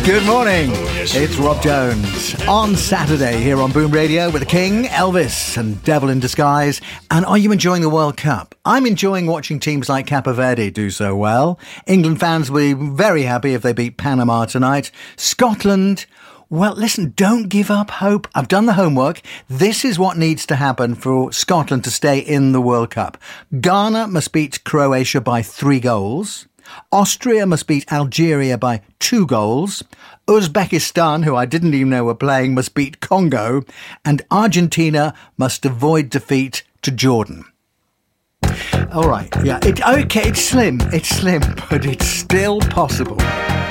Good morning, it's Rob Jones on Saturday here on Boom Radio with the King, Elvis and Devil in Disguise. And are you enjoying the World Cup? I'm enjoying watching teams like Cape Verde do so well. England fans will be very happy if they beat Panama tonight. Scotland, well, listen, don't give up hope. I've done the homework. This is what needs to happen for Scotland to stay in the World Cup. Ghana must beat Croatia by 3 goals. Austria must beat Algeria by 2 goals. Uzbekistan, who I didn't even know were playing, must beat Congo. And Argentina must avoid defeat to Jordan. All right, yeah, it's slim, but it's still possible.